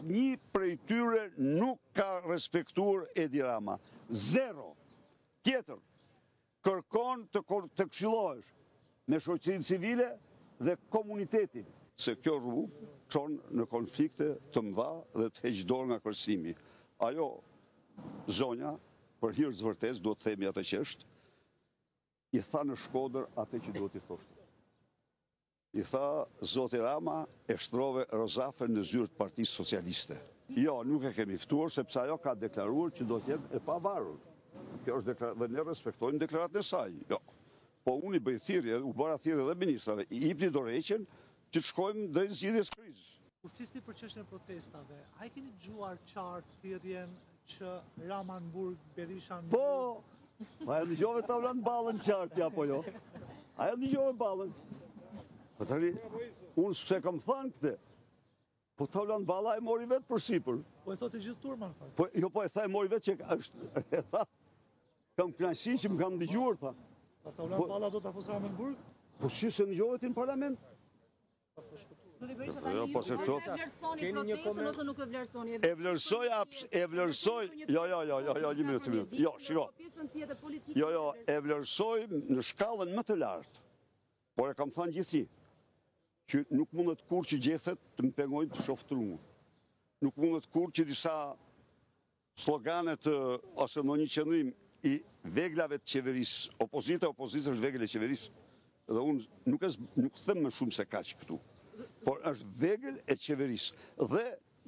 Asnjë prej tyre nuk ka respektuar Edi Rama. Zero. Tjetër, kërkon të këshillohesh me shoqërinë civile dhe komunitetin, se kjo rrugë çon në konflikte të mëdha dhe të heq dorë nga kërcënimi. Ajo zonja, për hir të vërtetës, duhet të themi atë që është, i tha në Shkodër atë që duhet i thoshte. I tha, zoti Rama e shtrove Rozafën në zyrë të Partisë Socialiste. Jo, nuk e kemi ftuar, sepse ajo ka deklaruar që do të jetë e pavarur. Kjo është dhe ne respektojmë deklaratën e saj. Jo. Po unë i bëj thirrje, u bëra thirrje dhe ministrave, i jepni dorëheqjen që të shkojmë drejt zgjidhjes së krizës. Kur flisni për çështjen e protestave, a e keni dëgjuar qartë thirrjen që Rama në Burg, Berisha në Po, a e dëgjove tavlan ballën qartë apo jo? A e dëgjove ballën? Po tani, unë s'e kam thënë këtë. Po tavlan balla e mori vetë për sipër. Po e thotë gjithë turma në fakt. Po jo, po e tha e mori vetë që është, e tha. Kam kënaqësi që më kanë dëgjuar, tha. Po tavlan balla do ta fusë Rama në Burg? Po si se dëgjove ti në parlament? Zoti Berisha tani ju vlerësoni protestën ose nuk e vlerësoni? E vlerësoj, jo, një minutë. Jo, shiko. Jo, e vlerësoj në shkallën më të lartë. Por e kam thënë gjithë që nuk mundet kur që gjethet të më pengojnë të shoftruar. Nuk mundet kur që disa sloganet ose në një qëndrim i veglave të qeverisë, opozita është vegle e qeverisë, dhe unë nuk them më shumë se kaq këtu, por është vegël e qeverisë. Dhe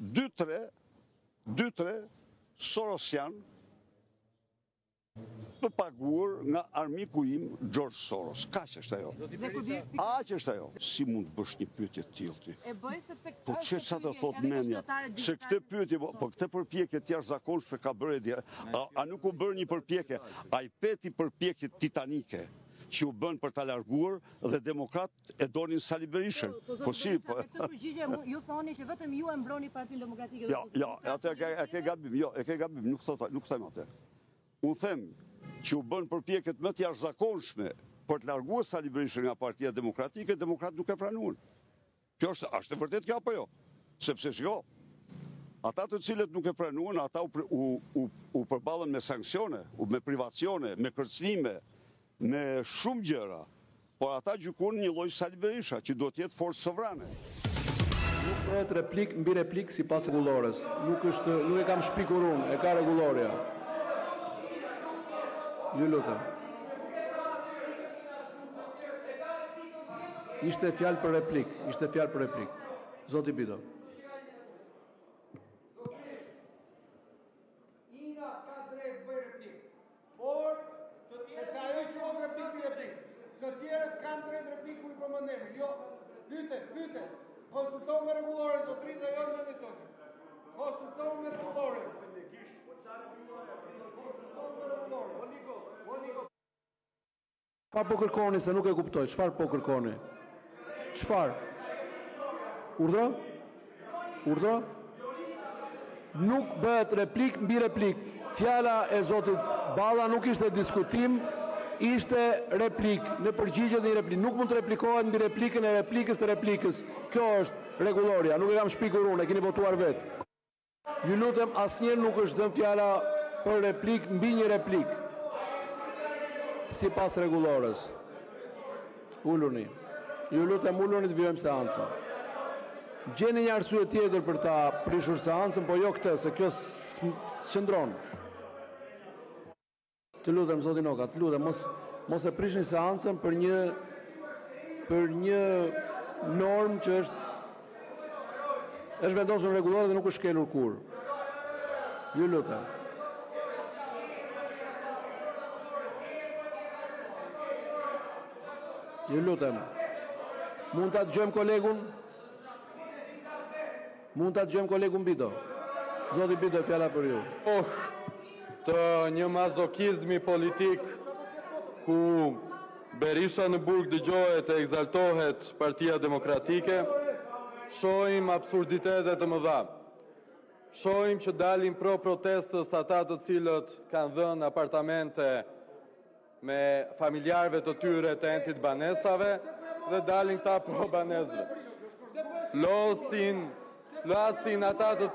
2-3 Sorosian të paguar nga armiku im George Soros. Kaq është ajo. Aq është ajo. Si mund të bësh një pyetje të tillë ti? E bëj sepse po çfarë të thot mendja? Se këtë pyetje, po këtë përpjekje të jashtëzakonshme ka bërë dia. A nuk u bën një përpjekje? Ai peti përpjekje titanike që u bën për ta larguar dhe demokratë e donin Sali Berishën. Po si, po. Këtë përgjigje ju thoni që vetëm ju e mbroni Partinë Demokratike. Jo, atë e ke gabim. Jo, e ke gabim, nuk them atë. Unë them që u bën përpjekjet më të jashtëzakonshme për të larguar Sali Berishën nga Partia Demokratike, demokratë nuk e pranuan. Kjo është e vërtetë kjo apo jo? Sepse shiko, ata të cilët nuk e pranuan, ata u përballen me sanksione, me privacione, me kërcënime, me shumë gjëra. Por ata gjykon një lloj Sali Berisha që duhet të jetë forcë sovrane. Nuk bëhet replik mbi replik sipas rregullores. Nuk e kam shpikur unë, e ka rregulloria. Ju lutem. Ishte fjalë për replik. Zoti Bido. Ina s'ka drejt bëj replik. Por, sepse ajo quhet replik. Të tjerët kanë drejt repliku i përmendim. Jo, pyete. Konsultohu me rregulloren zotrin dhe jo në tonë. Konsultohu me rregulloren. Çfarë po kërkoni se nuk e kuptoj? Çfarë po kërkoni? Çfarë? Urdhro? Nuk bëhet replik mbi replik. Fjala e zotit Balla nuk ishte diskutim, ishte replik. Në përgjigje dhe një replik. Nuk mund të replikohet mbi replikën e replikës të replikës. Kjo është rregulloria. Nuk e kam shpikur unë, e keni votuar vetë. Ju lutem, asnjëherë nuk është dhënë fjala për replik mbi një replik. Sipas rregullores. Uluni. Ju lutem, uluni të vijojmë seancën. Gjeni një arsye tjetër për ta prishur seancën, po jo këtë, se kjo s'qëndron. Të lutem, zoti Noka, të lutem, mos e prishni seancën për një normë që është vendosur në rregullore dhe nuk është shkelur kurrë. Ju lutem. Ju lutem. Mund ta dëgjojmë kolegun? Bido. Zoti Bido, fjala për ju. Të një mazokizmi politik ku Berisha në Burg dëgjohet e egzaltohet Partia Demokratike, shohim absurditetet të mëdha. Shohim që dalin pro protestës ata të cilët kanë dhënë apartamente me familjarëve të tyre të entit banesave dhe dalin këta pro banesëve. Flasin ata të